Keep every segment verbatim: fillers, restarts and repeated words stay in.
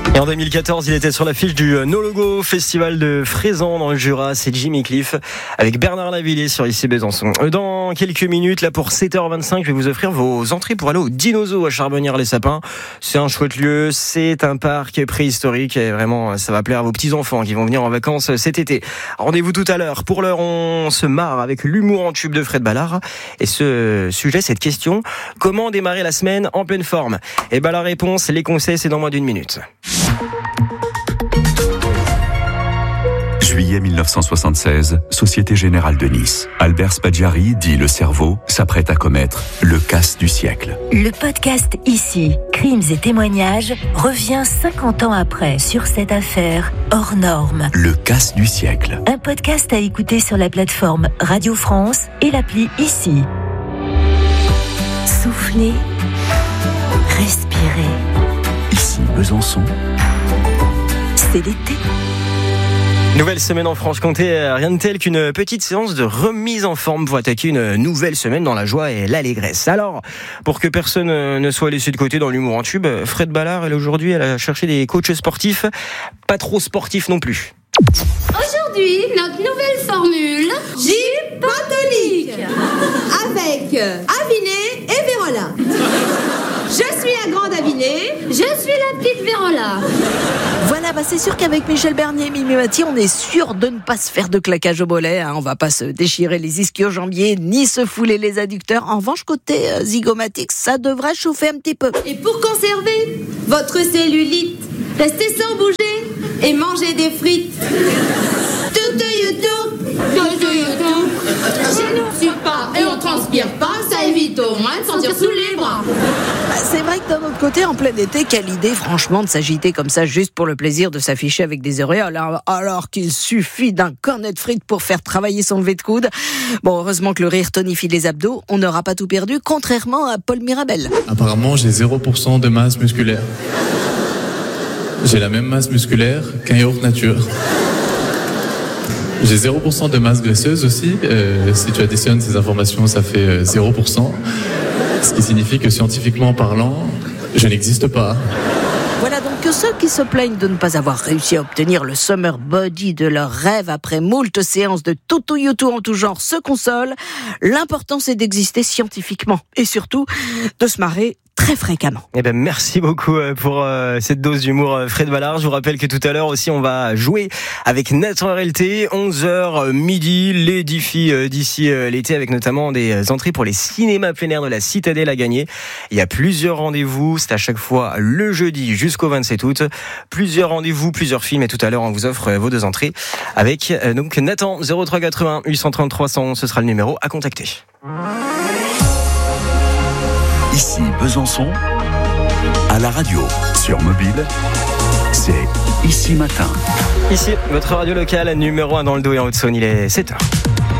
Et en deux mille quatorze, il était sur l'affiche du No Logo Festival de Frézan dans le Jura. C'est Jimmy Cliff avec Bernard Lavilliers sur Ici Besançon. Dans quelques minutes, là pour sept heures vingt-cinq, je vais vous offrir vos entrées pour aller au Dinozo à Charbonnières-les-Sapins. C'est un chouette lieu, c'est un parc préhistorique et vraiment, ça va plaire à vos petits-enfants qui vont venir en vacances cet été. Rendez-vous tout à l'heure. Pour l'heure, on se marre avec l'humour en tube de Fred Ballard. Et ce sujet, cette question, comment démarrer la semaine en pleine forme? Et ben la réponse, les conseils, c'est dans moins d'une minute. Juillet mille neuf cent soixante-seize, Société Générale de Nice. Albert Spaggiari, dit le cerveau, s'apprête à commettre le casse du siècle. Le podcast Ici, crimes et témoignages, revient cinquante ans après sur cette affaire hors norme. Le casse du siècle. Un podcast à écouter sur la plateforme Radio France et l'appli Ici. Soufflez, respirez. Ici Besançon. C'est l'été. Nouvelle semaine en Franche-Comté, rien de tel qu'une petite séance de remise en forme pour attaquer une nouvelle semaine dans la joie et l'allégresse. Alors, pour que personne ne soit laissé de côté dans l'humour en tube, Fred Ballard, elle aujourd'hui, elle a cherché des coachs sportifs, pas trop sportifs non plus. Aujourd'hui, notre nouvelle formule, Gym Tonic, avec Aviné et Vérola. Je suis la grande Aviné, je suis la petite Vérola. Voilà, bah c'est sûr qu'avec Michel Bernier et Mimi Mati, on est sûr de ne pas se faire de claquage au mollet. Hein. On va pas se déchirer les ischio-jambiers, ni se fouler les adducteurs. En revanche, côté euh, zygomatique, ça devrait chauffer un petit peu. Et pour conserver votre cellulite, restez sans bouger et mangez des frites. Tout YouTube, tout YouTube. Chez nous, on suit pas et on transpire pas, ça évite au moins de sentir sous les bras. Bah, c'est vrai que d'un autre côté, en plein été, quelle idée franchement de s'agiter comme ça juste pour le plaisir de s'afficher avec des auréoles, alors, alors qu'il suffit d'un cornet de frites pour faire travailler son lever de coude. Bon, heureusement que le rire tonifie les abdos, on n'aura pas tout perdu, contrairement à Paul Mirabel. Apparemment, j'ai zéro pour cent de masse musculaire. J'ai la même masse musculaire qu'un yaourt nature. J'ai zéro pour cent de masse graisseuse aussi. Euh, si tu additionnes ces informations, ça fait euh, zéro pour cent. Ce qui signifie que scientifiquement parlant, je n'existe pas. Voilà donc que ceux qui se plaignent de ne pas avoir réussi à obtenir le summer body de leur rêve après moult séances de toto yoto en tout genre se consolent. L'important c'est d'exister scientifiquement et surtout de se marrer très fréquemment. Eh ben, merci beaucoup pour euh, cette dose d'humour, Fred Ballard. Je vous rappelle que tout à l'heure aussi, on va jouer avec Nathan R L T, onze heures midi, les défis euh, d'ici euh, l'été, avec notamment des entrées pour les cinémas plein air de la Citadelle à gagner. Il y a plusieurs rendez-vous, c'est à chaque fois le jeudi jusqu'au vingt-sept août. Plusieurs rendez-vous, plusieurs films, et tout à l'heure, on vous offre vos deux entrées avec euh, donc Nathan, zéro trois quatre-vingts huit cent trente trois cent, ce sera le numéro à contacter. Ici Besançon, à la radio, sur mobile, c'est Ici Matin. Ici, votre radio locale, numéro un dans le Doubs et en Haute-Saône, il est sept heures.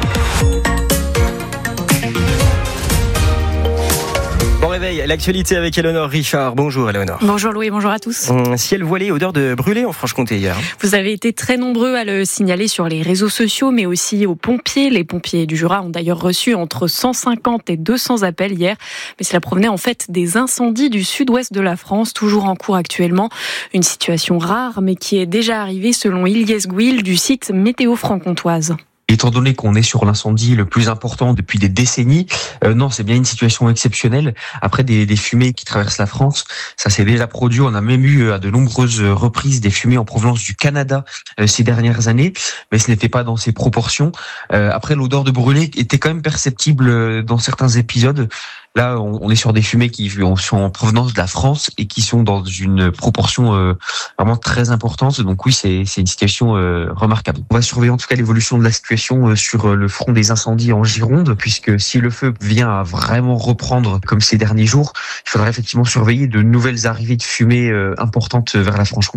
Bon réveil, l'actualité avec Éléonore Richard. Bonjour Éléonore. Bonjour Louis, bonjour à tous. Ciel voilé, odeur de brûlé en Franche-Comté hier. Vous avez été très nombreux à le signaler sur les réseaux sociaux, mais aussi aux pompiers. Les pompiers du Jura ont d'ailleurs reçu entre cent cinquante et deux cents appels hier. Mais cela provenait en fait des incendies du sud-ouest de la France, toujours en cours actuellement. Une situation rare, mais qui est déjà arrivée selon Ilyes Gouil du site Météo Franc-Comtoise. Étant donné qu'on est sur l'incendie le plus important depuis des décennies, euh, non, c'est bien une situation exceptionnelle. Après des, des fumées qui traversent la France, ça s'est déjà produit. On a même eu à de nombreuses reprises des fumées en provenance du Canada euh, ces dernières années, mais ce n'était pas dans ces proportions. Euh, après, l'odeur de brûlé était quand même perceptible dans certains épisodes. Là, on est sur des fumées qui sont en provenance de la France et qui sont dans une proportion euh, vraiment très importante. Donc oui, c'est, c'est une situation euh, remarquable. On va surveiller en tout cas l'évolution de la situation euh, sur le front des incendies en Gironde, puisque si le feu vient à vraiment reprendre comme ces derniers jours, il faudra effectivement surveiller de nouvelles arrivées de fumée euh, importantes vers la Franche-Comté.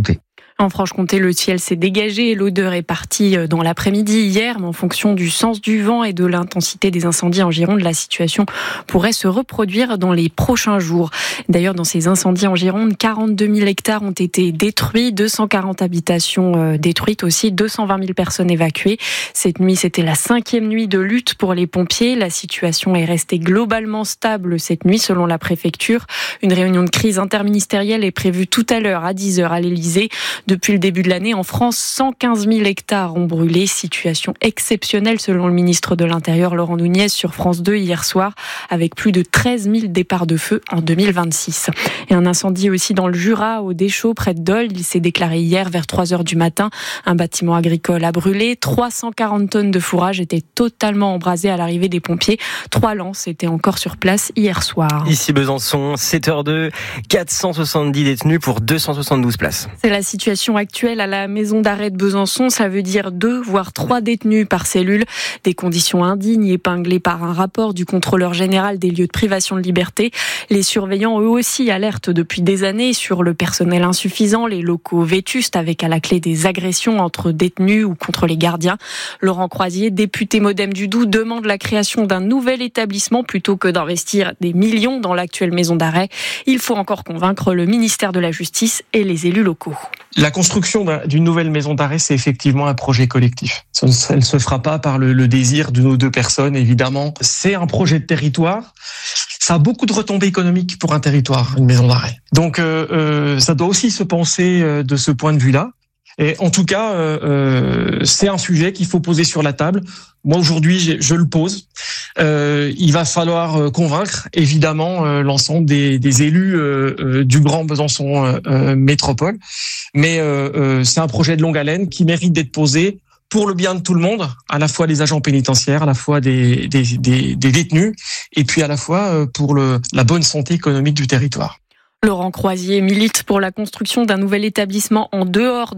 En Franche-Comté, le ciel s'est dégagé et l'odeur est partie dans l'après-midi hier, mais en fonction du sens du vent et de l'intensité des incendies en Gironde, la situation pourrait se reproduire dans les prochains jours. D'ailleurs, dans ces incendies en Gironde, quarante-deux mille hectares ont été détruits, deux cent quarante habitations détruites aussi, deux cent vingt mille personnes évacuées. Cette nuit, c'était la cinquième nuit de lutte pour les pompiers. La situation est restée globalement stable cette nuit, selon la préfecture. Une réunion de crise interministérielle est prévue tout à l'heure à dix heures à l'Élysée. Depuis le début de l'année, en France, cent quinze mille hectares ont brûlé. Situation exceptionnelle selon le ministre de l'Intérieur, Laurent Nunez, sur France deux hier soir, avec plus de treize mille départs de feu en deux mille vingt-six. Et un incendie aussi dans le Jura, au Deschaux, près de Dole. Il s'est déclaré hier vers trois heures du matin. Un bâtiment agricole a brûlé. trois cent quarante tonnes de fourrage étaient totalement embrasées à l'arrivée des pompiers. Trois lances étaient encore sur place hier soir. Ici Besançon, sept heures deux, quatre cent soixante-dix détenus pour deux cent soixante-douze places. C'est la situation actuelle à la maison d'arrêt de Besançon. Ça veut dire deux, voire trois détenus par cellule. Des conditions indignes épinglées par un rapport du contrôleur général des lieux de privation de liberté. Les surveillants, eux aussi, alertent depuis des années sur le personnel insuffisant, les locaux vétustes avec à la clé des agressions entre détenus ou contre les gardiens. Laurent Croisier, député Modem du Doubs, demande la création d'un nouvel établissement plutôt que d'investir des millions dans l'actuelle maison d'arrêt. Il faut encore convaincre le ministère de la Justice et les élus locaux. La construction d'une nouvelle maison d'arrêt, c'est effectivement un projet collectif. Elle ne se fera pas par le, le désir de nos deux personnes, évidemment. C'est un projet de territoire. Ça a beaucoup de retombées économiques pour un territoire, une maison d'arrêt. Donc, euh, euh, ça doit aussi se penser euh, de ce point de vue-là. Et en tout cas, euh, euh, c'est un sujet qu'il faut poser sur la table. Moi, aujourd'hui, je, je le pose. Euh, il va falloir convaincre, évidemment, euh, l'ensemble des, des élus euh, euh, du Grand Besançon euh, Métropole. Mais euh, euh, c'est un projet de longue haleine qui mérite d'être posé pour le bien de tout le monde, à la fois des agents pénitentiaires, à la fois des, des, des, des détenus, et puis à la fois pour le, la bonne santé économique du territoire. Laurent Croisier milite pour la construction d'un nouvel établissement en dehors